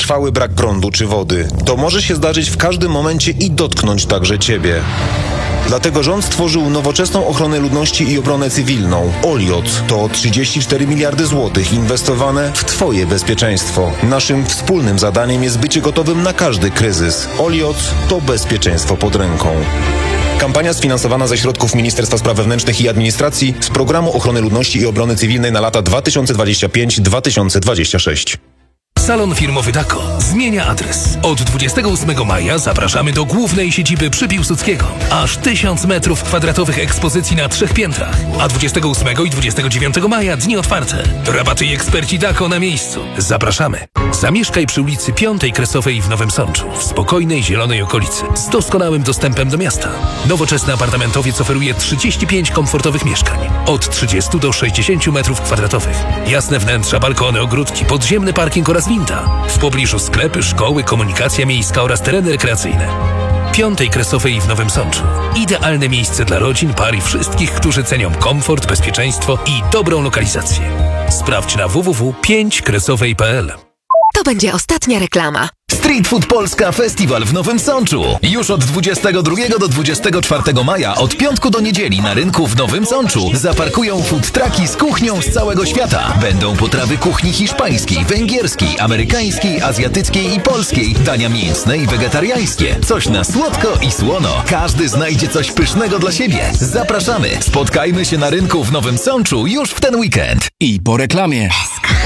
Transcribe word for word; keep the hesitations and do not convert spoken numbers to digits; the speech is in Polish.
trwały brak prądu czy wody. To może się zdarzyć w każdym momencie i dotknąć także Ciebie. Dlatego rząd stworzył nowoczesną ochronę ludności i obronę cywilną. Oliot to trzydzieści cztery miliardy złotych inwestowane w Twoje bezpieczeństwo. Naszym wspólnym zadaniem jest bycie gotowym na każdy kryzys. Oliot to bezpieczeństwo pod ręką. Kampania sfinansowana ze środków Ministerstwa Spraw Wewnętrznych i Administracji z Programu Ochrony Ludności i Obrony Cywilnej na lata dwa tysiące dwudziesty piąty do dwa tysiące dwudziestego szóstego. Salon firmowy Dako zmienia adres. Od dwudziestego ósmego maja zapraszamy do głównej siedziby przy Piłsudskiego. Aż tysiąc metrów kwadratowych ekspozycji na trzech piętrach. A dwudziestego ósmego i dwudziestego dziewiątego maja dni otwarte. Rabaty i eksperci Dako na miejscu. Zapraszamy. Zamieszkaj przy ulicy Piątej Kresowej w Nowym Sączu. W spokojnej, zielonej okolicy. Z doskonałym dostępem do miasta. Nowoczesny apartamentowiec oferuje trzydzieści pięć komfortowych mieszkań. Od trzydziestu do sześćdziesięciu metrów kwadratowych. Jasne wnętrza, balkony, ogródki, podziemny parking oraz winda. W pobliżu sklepy, szkoły, komunikacja miejska oraz tereny rekreacyjne. Piątej Kresowej w Nowym Sączu. Idealne miejsce dla rodzin, par i wszystkich, którzy cenią komfort, bezpieczeństwo i dobrą lokalizację. Sprawdź na w w w kropka pięć kresowej kropka p l. To będzie ostatnia reklama. Street Food Polska Festiwal w Nowym Sączu. Już od dwudziestego drugiego do dwudziestego czwartego maja, od piątku do niedzieli na rynku w Nowym Sączu zaparkują food trucki z kuchnią z całego świata. Będą potrawy kuchni hiszpańskiej, węgierskiej, amerykańskiej, azjatyckiej i polskiej, dania mięsne i wegetariańskie. Coś na słodko i słono. Każdy znajdzie coś pysznego dla siebie. Zapraszamy. Spotkajmy się na rynku w Nowym Sączu już w ten weekend. I po reklamie.